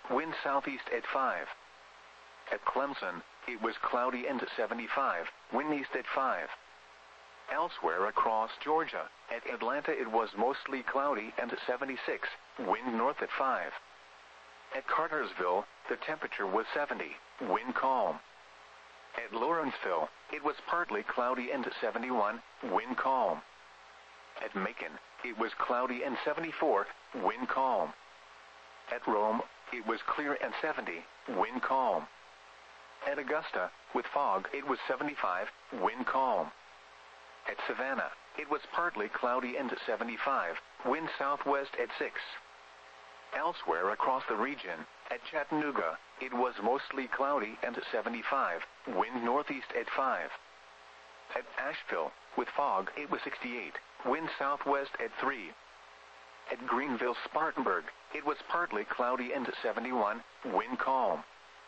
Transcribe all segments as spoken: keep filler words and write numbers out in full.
wind southeast at five. At Clemson, it was cloudy and seventy-five, wind east at five. Elsewhere across Georgia, at Atlanta it was mostly cloudy and seventy-six, wind north at five. At Cartersville, the temperature was seventy, wind calm. At Lawrenceville, it was partly cloudy and seventy-one, wind calm. At Macon, it was cloudy and seventy-four, wind calm. At Rome, it was clear and seventy, wind calm. At Augusta, with fog, it was seventy-five, wind calm. At Savannah, it was partly cloudy and seventy-five, wind southwest at six. Elsewhere across the region, at Chattanooga, it was mostly cloudy and seventy-five, wind northeast at five. At Asheville, with fog, it was sixty-eight, wind southwest at three. At Greenville-Spartanburg, it was partly cloudy and seventy-one, wind calm.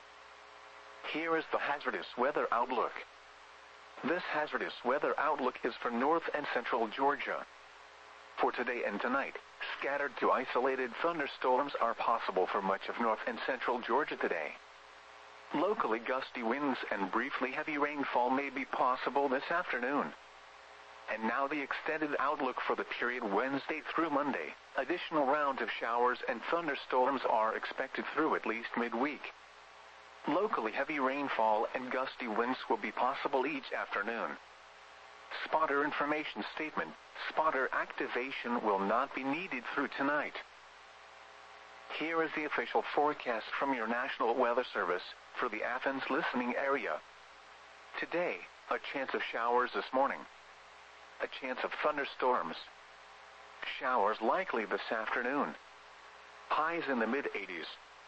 Here is the hazardous weather outlook. This hazardous weather outlook is for north and central Georgia. For today and tonight, scattered to isolated thunderstorms are possible for much of north and central Georgia today. Locally gusty winds and briefly heavy rainfall may be possible this afternoon. And now the extended outlook for the period Wednesday through Monday. Additional rounds of showers and thunderstorms are expected through at least midweek. Locally heavy rainfall and gusty winds will be possible each afternoon. Spotter information statement. Spotter activation will not be needed through tonight. Here is the official forecast from your National Weather Service for the Athens listening area. Today, a chance of showers this morning. A chance of thunderstorms. Showers likely this afternoon. Highs in the mid eighties.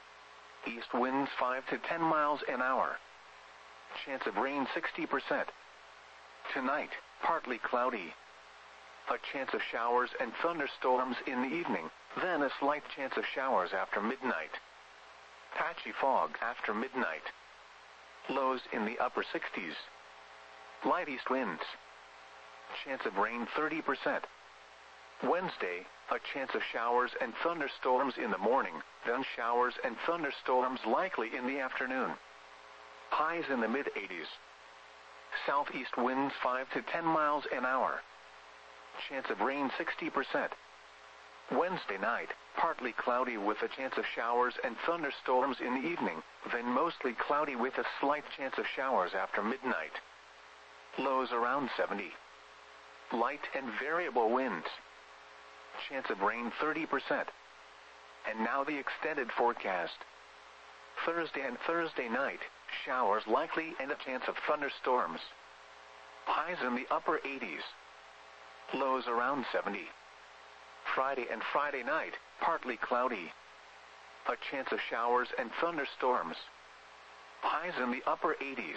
East winds five to ten miles an hour. Chance of rain sixty percent. Tonight, partly cloudy. A chance of showers and thunderstorms in the evening, then a slight chance of showers after midnight. Patchy fog after midnight. Lows in the upper sixties. Light east winds. Chance of rain thirty percent. Wednesday, a chance of showers and thunderstorms in the morning, then showers and thunderstorms likely in the afternoon. Highs in the mid eighties. Southeast winds five to ten miles an hour. Chance of rain sixty percent. Wednesday night, partly cloudy with a chance of showers and thunderstorms in the evening, then mostly cloudy with a slight chance of showers after midnight. Lows around seventy. Light and variable winds. Chance of rain thirty percent. And now the extended forecast. Thursday and Thursday night, showers likely and a chance of thunderstorms. Highs in the upper eighties. Lows around seventy. Friday and Friday night, partly cloudy. A chance of showers and thunderstorms. Highs in the upper eighties.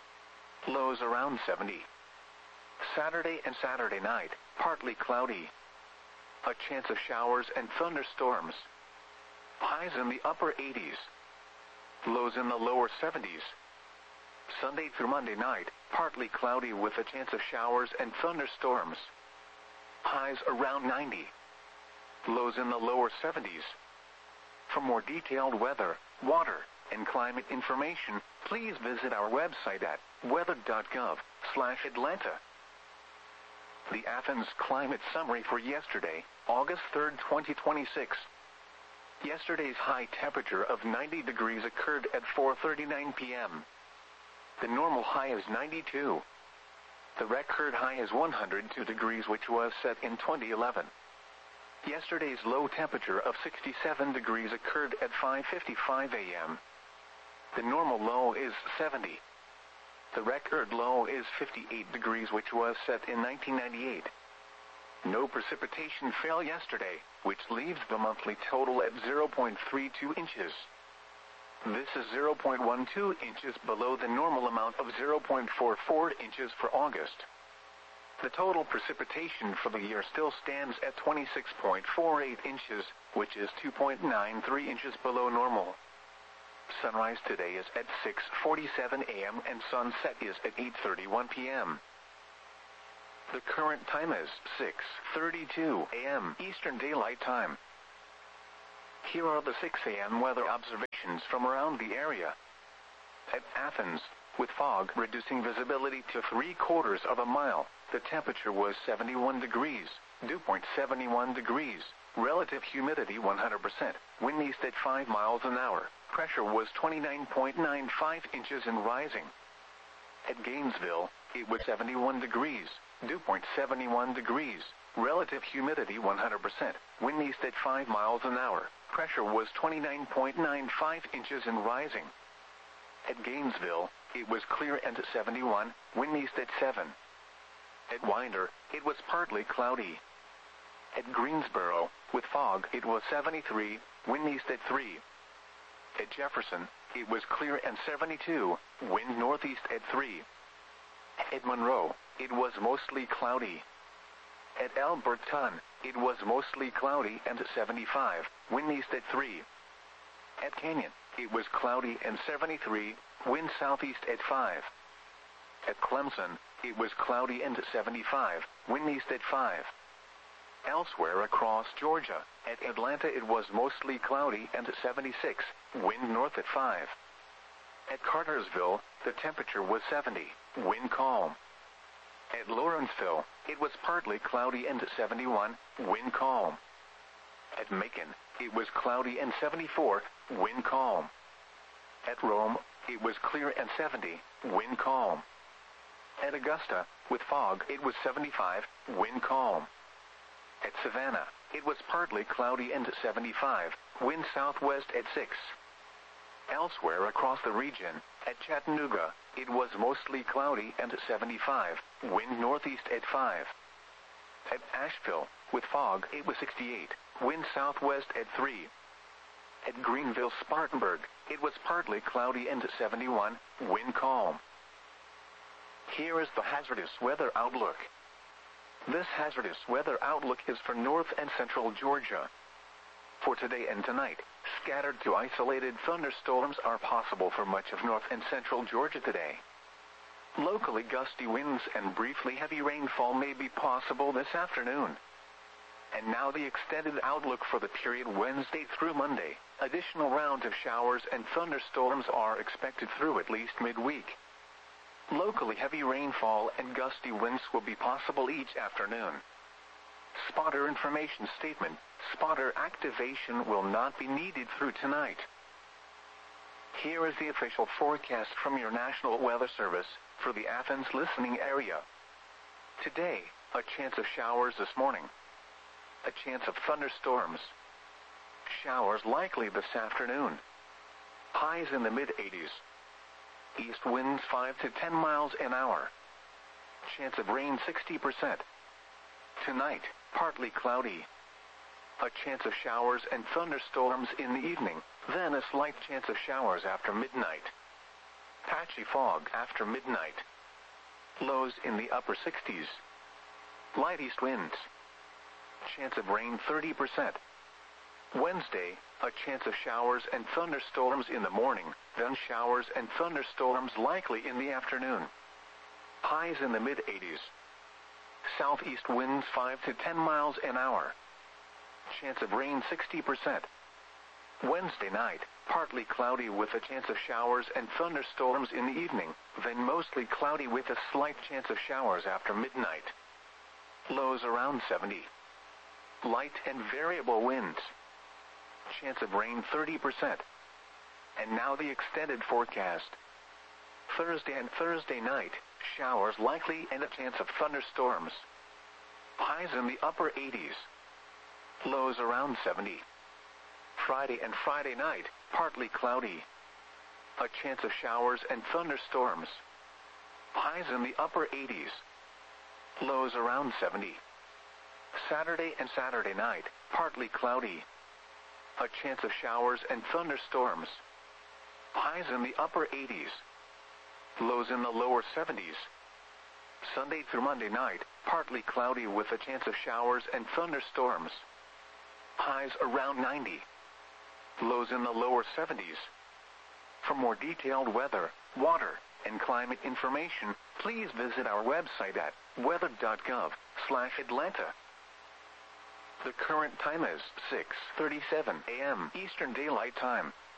Lows around seventy. Saturday and Saturday night, partly cloudy. A chance of showers and thunderstorms. Highs in the upper eighties. Lows in the lower seventies. Sunday through Monday night, partly cloudy with a chance of showers and thunderstorms. Highs around ninety. Lows in the lower seventies. For more detailed weather, water, and climate information, please visit our website at weather dot gov slash Atlanta. The Athens Climate Summary for yesterday, August third, twenty twenty-six. Yesterday's high temperature of ninety degrees occurred at four thirty-nine p m The normal high is ninety-two. The record high is one hundred two degrees, which was set in twenty eleven. Yesterday's low temperature of sixty-seven degrees occurred at five fifty-five a m The normal low is seventy. The record low is fifty-eight degrees, which was set in nineteen ninety-eight. No precipitation fell yesterday, which leaves the monthly total at zero point three two inches. This is zero point one two inches below the normal amount of zero point four four inches for August. The total precipitation for the year still stands at twenty-six point four eight inches, which is two point nine three inches below normal. Sunrise today is at six forty-seven a m and sunset is at eight thirty-one p m The current time is six thirty-two a m Eastern Daylight Time. Here are the six a m weather observations. elevations from around the area. At Athens, with fog reducing visibility to three quarters of a mile, the temperature was seventy-one degrees, dew point seventy-one degrees, relative humidity one hundred percent, wind east at five miles an hour, pressure was twenty-nine point nine five inches and rising. At Gainesville, it was seventy-one degrees, dew point seventy-one degrees, relative humidity one hundred percent, wind east at five miles an hour, pressure was twenty-nine point nine five inches and rising. At Gainesville, it was clear and seventy-one, wind east at seven. At Winder, it was partly cloudy. At Greensboro, with fog, it was seventy-three, wind east at three. At Jefferson, it was clear and seventy-two, wind northeast at three. At Monroe, it was mostly cloudy. At Alberton, it was mostly cloudy and seventy-five, wind east at three. At Canyon, it was cloudy and seventy-three, wind southeast at five. At Clemson, it was cloudy and seventy-five, wind east at five. Elsewhere across Georgia, at Atlanta it was mostly cloudy and seventy-six, wind north at five. At Cartersville, the temperature was seventy, wind calm. At Lawrenceville, it was partly cloudy and seventy-one, wind calm. At Macon, it was cloudy and seventy-four, wind calm. At Rome, it was clear and seventy, wind calm. At Augusta, with fog, it was seventy-five, wind calm. At Savannah, it was partly cloudy and seventy-five, wind southwest at six. Elsewhere across the region, at Chattanooga, it was mostly cloudy and seventy-five, wind northeast at five. At Asheville, with fog, it was sixty-eight, wind southwest at three. At Greenville-Spartanburg, it was partly cloudy and seventy-one, wind calm. Here is the hazardous weather outlook. This hazardous weather outlook is for north and central Georgia. For today and tonight, scattered to isolated thunderstorms are possible for much of north and central Georgia today. Locally gusty winds and briefly heavy rainfall may be possible this afternoon. And now the extended outlook for the period Wednesday through Monday. Additional rounds of showers and thunderstorms are expected through at least midweek. Locally heavy rainfall and gusty winds will be possible each afternoon. Spotter information statement: spotter activation will not be needed through tonight. Here is the official forecast from your National Weather Service for the Athens listening area. Today, a chance of showers this morning. A chance of thunderstorms. Showers likely this afternoon. Highs in the mid eighties. East winds five to ten miles an hour. Chance of rain sixty percent. Tonight, partly cloudy. A chance of showers and thunderstorms in the evening, then a slight chance of showers after midnight. Patchy fog after midnight. Lows in the upper sixties. Light east winds. Chance of rain thirty percent. Wednesday, a chance of showers and thunderstorms in the morning, then showers and thunderstorms likely in the afternoon. Highs in the mid eighties. Southeast winds five to ten miles an hour. Chance of rain sixty percent. Wednesday night, partly cloudy with a chance of showers and thunderstorms in the evening, then mostly cloudy with a slight chance of showers after midnight. Lows around seventy. Light and variable winds. Chance of rain thirty percent. And now the extended forecast. Thursday and Thursday night, showers likely and a chance of thunderstorms. Highs in the upper eighties. Lows around seventy. Friday and Friday night, partly cloudy. A chance of showers and thunderstorms. Highs in the upper eighties. Lows around seventy. Saturday and Saturday night, partly cloudy. A chance of showers and thunderstorms. Highs in the upper eighties. Lows in the lower seventies. Sunday through Monday night, partly cloudy with a chance of showers and thunderstorms. Highs around ninety. Lows in the lower seventies. For more detailed weather, water, and climate information, please visit our website at weather dot gov slash Atlanta. The current time is six thirty-seven a m Eastern Daylight Time.